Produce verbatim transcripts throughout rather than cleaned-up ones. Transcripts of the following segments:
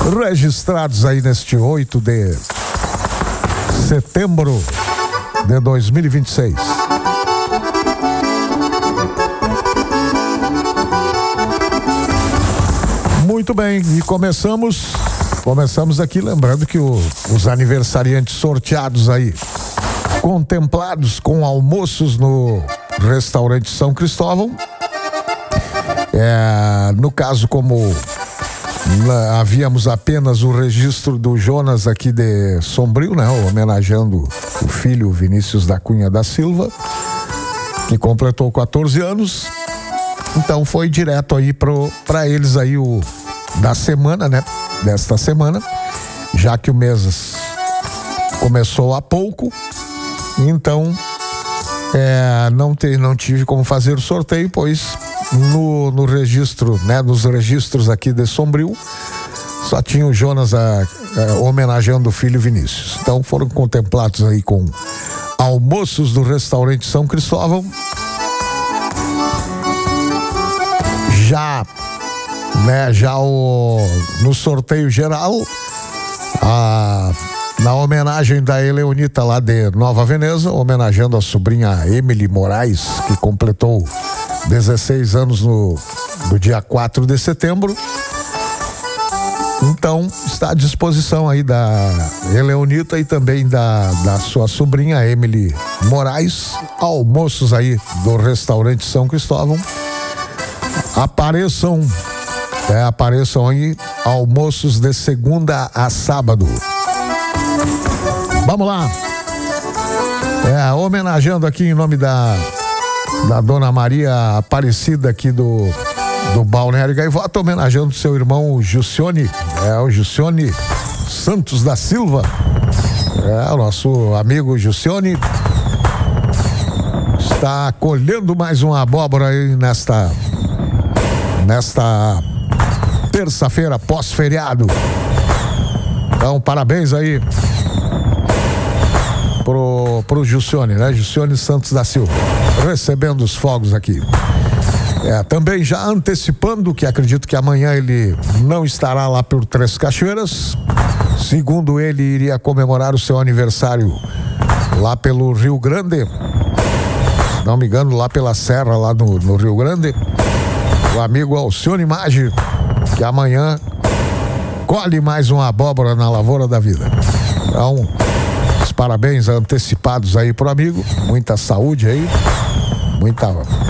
registrados aí neste oito de setembro de dois mil e vinte e seis. Muito bem, e começamos, começamos aqui lembrando que o, os aniversariantes sorteados aí, contemplados com almoços no restaurante São Cristóvão, é, no caso, como lá, havíamos apenas o registro do Jonas aqui de Sombrio, né, homenageando o filho Vinícius da Cunha da Silva, que completou quatorze anos, então foi direto aí para eles aí o da semana, né, desta semana, já que o mês começou há pouco, então é, não, te, não tive como fazer o sorteio, pois no, no registro, né, nos registros aqui de Sombrio, só tinha o Jonas a, a, homenageando o filho Vinícius. Então foram contemplados aí com almoços do restaurante São Cristóvão. Já, né, já o, no sorteio geral, a, na homenagem da Eleonita lá de Nova Veneza, homenageando a sobrinha Emily Moraes, que completou dezesseis anos no, no dia quatro de setembro. Então, está à disposição aí da Eleonita e também da, da sua sobrinha Emily Moraes, almoços aí do restaurante São Cristóvão. Apareçam, é, apareçam aí, almoços de segunda a sábado. Vamos lá. É, homenageando aqui em nome da, da Dona Maria Aparecida aqui do, do Balneário Gaivota, homenageando seu irmão Jussione, é, o Jussione Santos da Silva. É, o nosso amigo Jussione está colhendo mais uma abóbora aí nesta... nesta terça-feira pós-feriado. Então, parabéns aí pro, pro Jussione, né? Jussione Santos da Silva, recebendo os fogos aqui. É, também já antecipando que acredito que amanhã ele não estará lá por Três Cachoeiras. Segundo ele, iria comemorar o seu aniversário lá pelo Rio Grande. Se não me engano, lá pela Serra, lá no, no Rio Grande. O amigo Alcione Maggi, que amanhã colhe mais uma abóbora na lavoura da vida. Então, os parabéns antecipados aí pro amigo, muita saúde aí, muita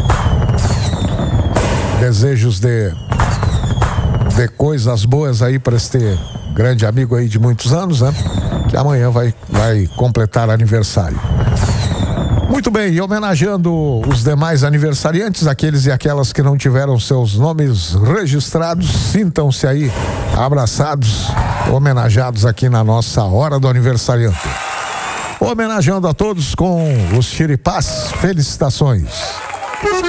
desejos de, de coisas boas aí para este grande amigo aí de muitos anos, né? Que amanhã vai, vai completar aniversário. Muito bem, e homenageando os demais aniversariantes, aqueles e aquelas que não tiveram seus nomes registrados, sintam-se aí abraçados, homenageados aqui na nossa Hora do Aniversariante. Homenageando a todos com os xiripás, felicitações.